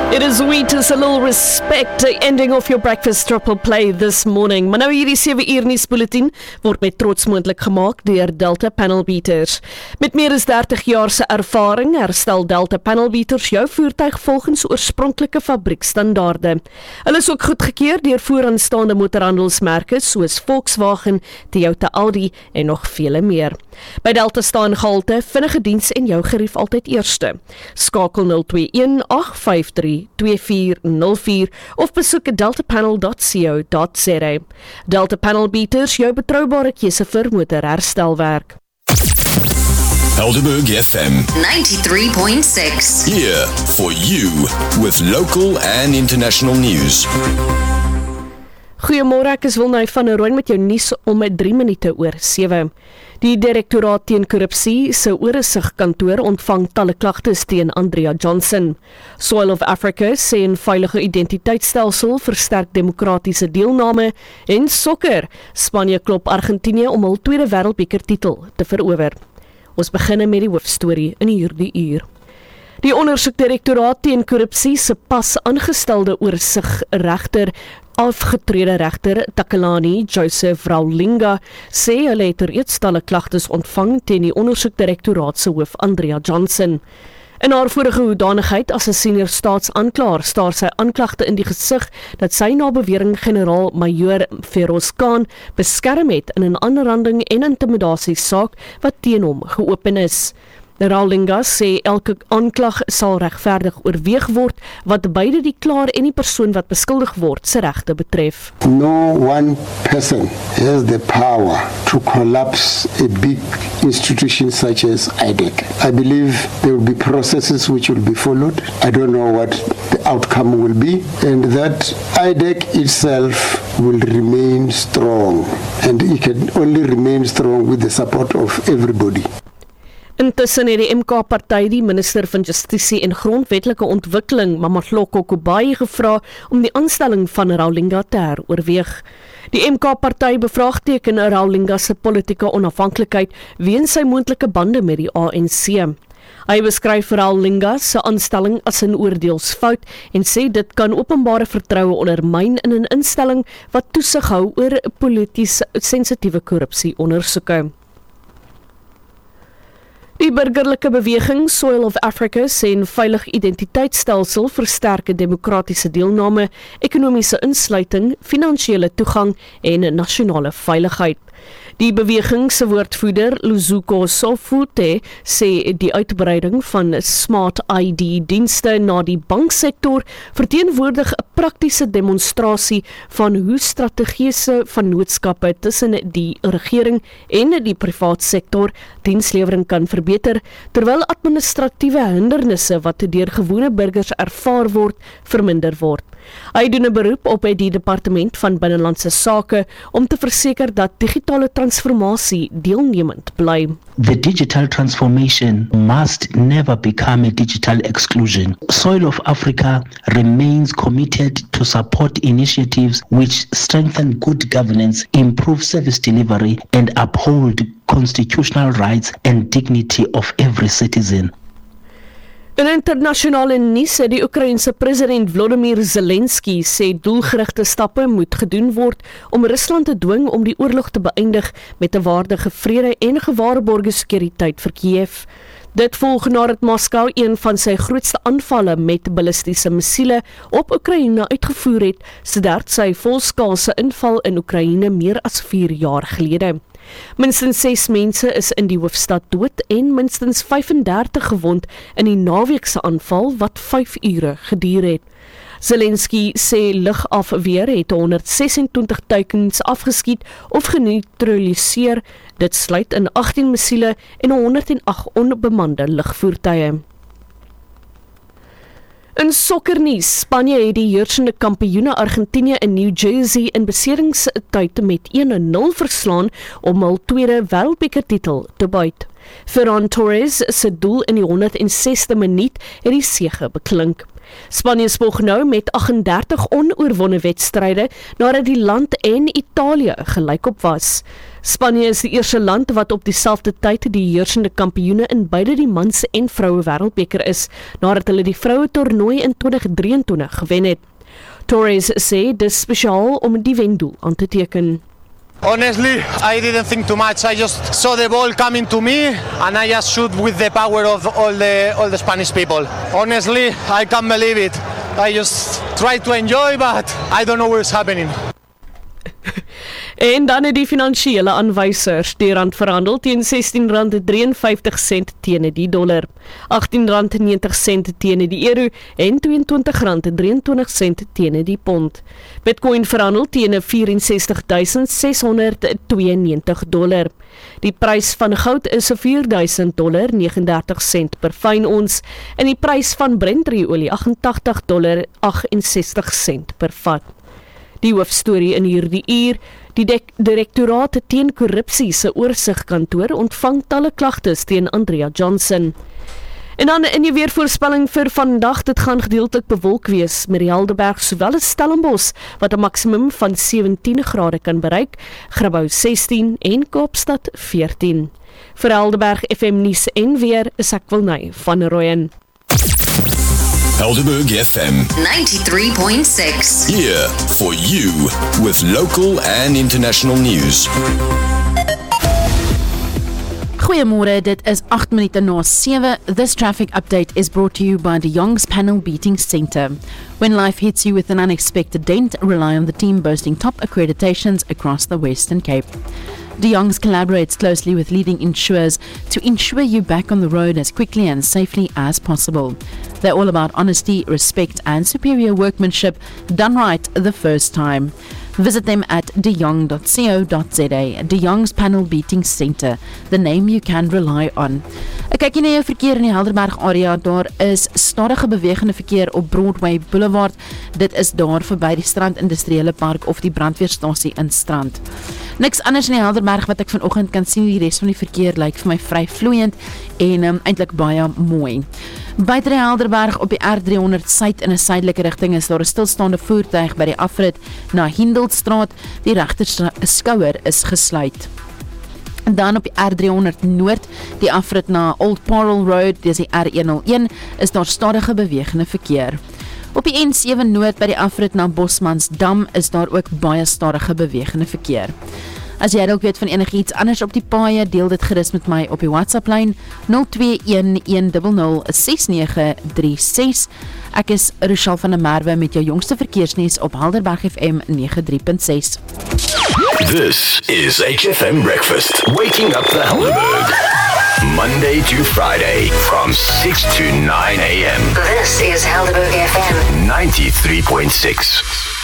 It is sweet as a little respect, ending off your breakfast triple play this morning. Maar nou hierdie 7 uur nuusbulletin word met trots moontlik gemaak deur Delta Panel Beaters. Met meer as 30 jaar se ervaring herstel Delta Panel Beaters jou voertuig volgens oorspronklike fabriekstandaarde. Hulle is ook goedgekeur deur vooraanstaande motorhandelsmerke soos Volkswagen, Toyota, Audi en nog vele meer. By Delta staan gehalte, vinnige diens en jou gerief altyd eerste. Skakel 021-853-2404 of besoek deltapanel.co.za. Delta Panel Beaters, jou betroubare keuse vir motorherstelwerk. Helderberg FM 93.6. here for you with local and international news. Goeiemôre, ek is Wilnay van der Rooyen met jou nuus om 3 minute oor 7. Die Direktoraat teen Korrupsie se oorsigkantoor ontvang talle klagtes teen Andrea Johnson. Soil of Africa sê 'n veilige identiteitsstelsel versterk demokratiese deelname en sokker. Spanje klop Argentinië om hul tweede wêreldbeker titel te verower. Ons begin met die hoofstorie in hierdie uur. Die ondersoekdirektoraat teen korrupsie se pas aangestelde oorsigregter afgetrede regter Takalani Joseph Raulinga sê hulle het reeds talle klagtes ontvang teen die ondersoekdirektoraat se hoof Andrea Johnson. In haar vorige hoedanigheid as 'n senior staatsaanklaer staar sy aanklagte in die gesig dat sy na bewering generaal-majoor Feroz Khan beskerm het in 'n aanranding en intimidasiesaak wat teen hom geopen is. Raulinga sê elke aanklag sal regverdig oorweeg word wat beide die klaer en die persoon wat beskuldig word se regte betref. No one person has the power to collapse a big institution such as IDEC. I believe there will be processes which will be followed. I don't know what the outcome will be, and that IDEC itself will remain strong, and it can only remain strong with the support of everybody. Intussen het die MK-party die minister van Justisie en Grondwetlike Ontwikkeling, Mamahloko Kubayi, gevra om die aanstelling van Raulinga te heroorweeg. Die MK-party bevraagteken Raulinga se politieke onafhanklikheid weens sy moontlike bande met die ANC. Hy beskryf Raulinga se aanstelling as 'n oordeelsfout en sê dit kan openbare vertroue ondermyn in 'n instelling wat toesig hou oor polities sensitiewe korrupsie-ondersoeke. Die burgerlike beweging Soil of Africa sê 'n veilig identiteitsstelsel versterk demokratiese deelname, ekonomiese insluiting, finansiële toegang en nasionale veiligheid. Die beweging se woordvoerder Luzuko Sofute sê die uitbreiding van Smart ID-dienste na die banksektor verteenwoordig 'n praktiese demonstrasie van hoe strategiese vennootskappe tussen die regering en die privaat sektor dienslewering kan verbeter, terwyl administratiewe hindernisse wat deur gewone burgers ervaar word, verminder word. Hy doen 'n beroep op die Departement van Binnelandse Sake om te verseker dat digitale transformasie deelnemend bly. The digital transformation must never become a digital exclusion. Soil of Africa remains committed to support initiatives which strengthen good governance, improve service delivery, and uphold constitutional rights and dignity of every citizen. In internasionale nuus het die Oekraïense president Volodymyr Zelensky sê doelgerigte stappe moet gedoen word om Rusland te dwing om die oorlog te beëindig met 'n waardige vrede en gewaarborgde sekuriteit vir Kiev. Dit volg nadat Moskou een van sy grootste aanvalle met ballistiese missiele op Oekraïne uitgevoer het, sedert sy volskaalse inval in Oekraïne meer as 4 jaar gelede. Minstens 6 mense is in die hoofstad dood en minstens 35 gewond in die naweekse aanval wat 5 ure geduur het. Zelensky sê lugafweer het 126 teikens afgeskiet of geneutraliseer. Dit sluit in 18 missiele en 108 onbemande lugvoertuie. In sokkernuus, Spanje het die heersende kampioene Argentinië in New Jersey in beseringstyd met 1-0 verslaan om hul tweede wêreldbekertitel te byt. Ferran Torres se doel in die 106ste minuut het die sege beklink. Spanje spog nou met 38 onoorwonne wedstryde nadat die land en Italië gelykop was. Spanje is die eerste land wat op dieselfde tyd die heersende kampioene in beide die mans en vroue wêreldbeker is, nadat hulle die vroue toernooi in 2023 gewen het. Torres sê dis spesiaal om die wendoel aan te teken. Honestly, I didn't think too much. I just saw the ball coming to me and I just shoot with the power of all the Spanish people. Honestly, I can't believe it. I just try to enjoy, but I don't know what's happening. En dan het die finansiële aanwysers die rand verhandel teen R16.53 teen die dollar, R18.90 teen die euro en R22.23 teen die pond. Bitcoin verhandel teen $64,692. Die prys van goud is $4,000.39 per fyn ons en die prys van Brent-olie $88.68 per vat. Die hoofstorie in hierdie uur, die Direktoraat teen Korrupsie se oorsigkantoor ontvang talle klagtes teen Andrea Johnson. En dan in die weervoorspelling vir vandag, dit gaan gedeeltelik bewolk wees met die Helderberg sowel as Stellenbosch wat 'n maksimum van 17 grade kan bereik, Grabouw 16 en Kaapstad 14. Vir Helderberg FM nuus en weer is ek Wilney van Rooyen. Helderberg FM 93.6. here for you with local and international news. Goeiemôre, dit is 8 minute na 7. This traffic update is brought to you by De Jong's Panel Beating Center. When life hits you with an unexpected dent, rely on the team boasting top accreditations across the Western Cape. De Jong's collaborates closely with leading insurers to ensure you back on the road as quickly and safely as possible. They're all about honesty, respect and superior workmanship done right the first time. Visit them at dejong.co.za. De Jong's Panel Beating Center, the name you can rely on. Ek kyk na jou verkeer in die Helderberg area. Daar is stadige bewegende verkeer op Broadway Boulevard. Dit is daar verby die Strand Industriële Park of die brandweerstasie in Strand. Niks anders in die Helderberg wat ek vanoggend kan sien. Die res van die verkeer lyk vir my vry vloeiend en eintlik baie mooi. Buite die Helderberg op die R300 suid in 'n suidelike rigting is daar 'n stilstaande voertuig by die afrit na Hindelstraat. Die regter skouer is gesluit. En dan op die R300 Noord, die afrit na Old Parel Road, dis die R101, is daar stadige bewegende verkeer. Op die N7 Noord by die afrit na Bosmansdam is daar ook baie stadige bewegende verkeer. As jy dalk weet van enigiets anders op die paaie, deel dit gerus met my op die WhatsApp-lyn 0211006936. Ek is Rochelle van der Merwe met jou jongste verkeersnuus op Helderberg FM 93.6. This is HFM Breakfast, waking up the Helderberg. Monday to Friday from 6 to 9 a.m. This is Helderberg FM 93.6.